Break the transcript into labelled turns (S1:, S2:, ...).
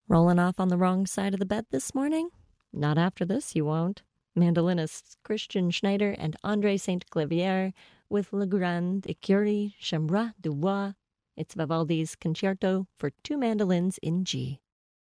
S1: Rolling off on the wrong side of the bed this morning? Not after this, you won't. Mandolinists Christian Schneider and André Saint-Clavier with Le Grand Écurie Chambra du Bois. It's Vivaldi's Concerto for two mandolins in G.